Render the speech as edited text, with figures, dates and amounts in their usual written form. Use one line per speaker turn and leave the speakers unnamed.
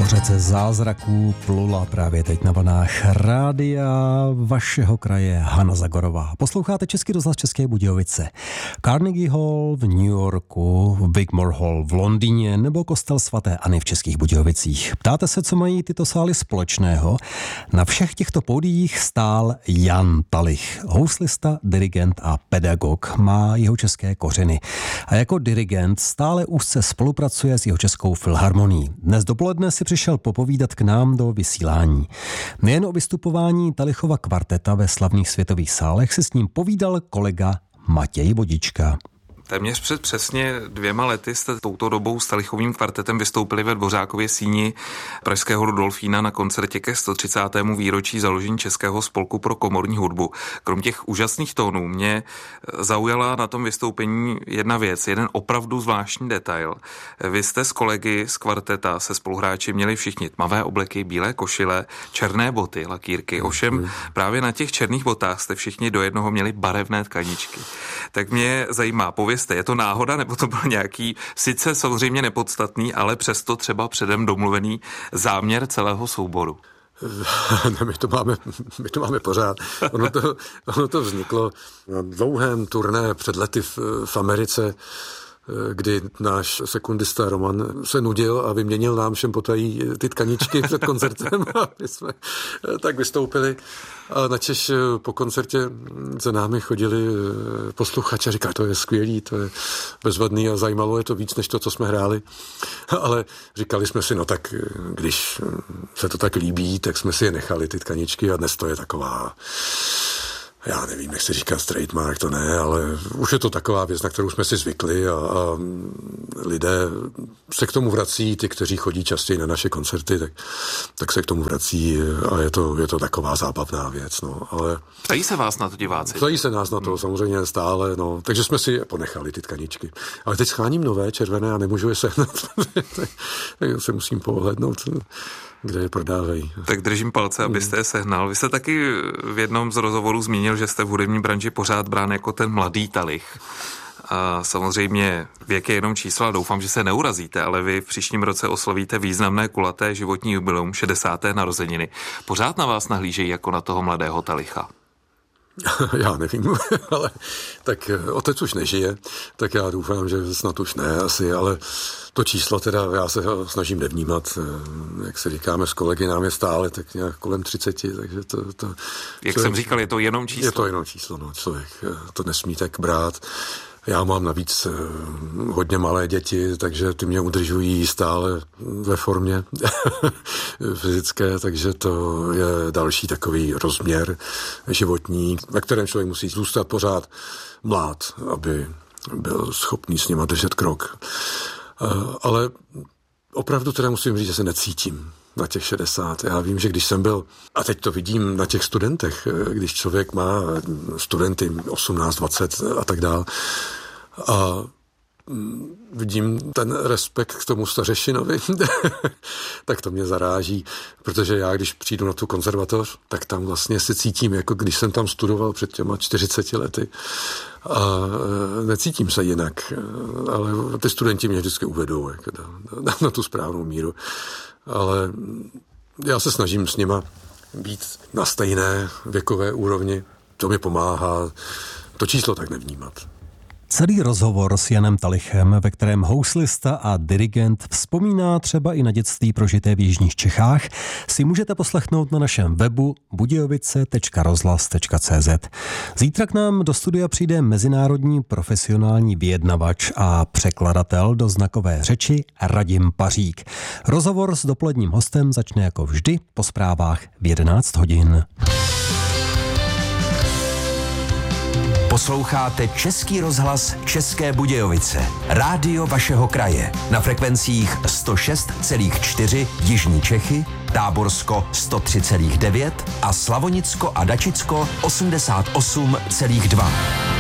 Řece zázraků plula právě teď na vlnách rádia vašeho kraje Hana Zagorová. Posloucháte Český rozhlas České Budějovice. Carnegie Hall v New Yorku, Wigmore Hall v Londýně nebo kostel svaté Anny v Českých Budějovicích. Ptáte se, co mají tyto sály společného? Na všech těchto pódiích stál Jan Talich. Houslista, dirigent a pedagog, má jeho české kořeny. A jako dirigent stále úzce spolupracuje s jeho českou filharmonií. Dnes dopoledne si přišel popovídat k nám do vysílání. Nejen o vystupování Talichova kvarteta ve slavných světových sálech si s ním povídal kolega Matěj Vodička.
Téměř před přesně 2 lety jste touto dobou s Talichovým kvartetem vystoupili ve Dvořákově síni pražského Rudolfína na koncertě ke 130. výročí založení Českého spolku pro komorní hudbu. Krom těch úžasných tónů mě zaujala na tom vystoupení jedna věc, jeden opravdu zvláštní detail. Vy jste s kolegy z kvarteta, se spoluhráči měli všichni tmavé obleky, bílé košile, černé boty, lakýrky. Ovšem právě na těch černých botách jste všichni do jednoho měli barevné tkaničky. Tak mě zajímá, je to náhoda, nebo to byl nějaký, sice samozřejmě nepodstatný, ale přesto třeba předem domluvený záměr celého souboru?
Ne, my to máme pořád. Ono to vzniklo na dlouhém turné před lety v Americe, kdy náš sekundista Roman se nudil a vyměnil nám všem potají ty tkaničky před koncertem a my jsme tak vystoupili. A načež po koncertě za námi chodili posluchači a říkali, to je skvělý, to je bezvadný a zajímalo je to víc, než to, co jsme hráli. Ale říkali jsme si, no tak když se to tak líbí, tak jsme si je nechali, ty tkaničky, a dnes to je taková, já nevím, jak se říká trademark, to ne, ale už je to taková věc, na kterou jsme si zvykli a lidé se k tomu vrací, ty, kteří chodí častěji na naše koncerty, tak se k tomu vrací a je to taková zábavná věc, no, ale...
Ptají se vás na to diváci?
Ptají se nás na to samozřejmě stále, no, takže jsme si ponechali ty tkaničky. Ale teď scháním nové, červené a nemůžu je sehnat, tak se musím pohlednout, kde je prodávají.
Tak držím palce, abyste je sehnal. Vy jste taky v jednom z rozhovorů zmínil, že jste v hudební branži pořád brán jako ten mladý Talich. A samozřejmě věk je jenom číslo a doufám, že se neurazíte, ale vy v příštím roce oslavíte významné kulaté životní jubileum 60. narozeniny. Pořád na vás nahlížejí jako na toho mladého Talicha?
Já nevím, ale tak otec už nežije, tak já doufám, že snad už ne asi, ale to číslo teda já se ho snažím nevnímat, jak se říkáme s kolegy, nám je stále tak nějak kolem 30, takže to
jak
člověk,
jsem říkal, je to jenom číslo?
Je to jenom číslo, no, člověk to nesmí tak brát. Já mám navíc hodně malé děti, takže ty mě udržují stále ve formě fyzické, takže to je další takový rozměr životní, ve kterém člověk musí zůstat pořád mlád, aby byl schopný s nima držet krok. Ale opravdu teda musím říct, že se necítím na těch 60. Já vím, že když jsem byl, a teď to vidím na těch studentech, když člověk má studenty 18, 20 a tak dál, a vidím ten respekt k tomu stařešinovi, tak to mě zaráží, protože já, když přijdu na tu konzervatoř, tak tam vlastně se cítím, jako když jsem tam studoval před těma 40 lety. A necítím se jinak, ale ty studenti mě vždycky uvedou jako na tu správnou míru. Ale já se snažím s nima být na stejné věkové úrovni. To mi pomáhá to číslo tak nevnímat.
Celý rozhovor s Janem Talichem, ve kterém houslista a dirigent vzpomíná třeba i na dětství prožité v jižních Čechách, si můžete poslechnout na našem webu budějovice.rozhlas.cz. Zítra k nám do studia přijde mezinárodní profesionální vyjednavač a překladatel do znakové řeči Radim Pařík. Rozhovor s dopoledním hostem začne jako vždy po zprávách v 11 hodin.
Posloucháte Český rozhlas České Budějovice. Rádio vašeho kraje. Na frekvencích 106,4 Jižní Čechy, Táborsko 103,9 a Slavonicko a Dačicko 88,2.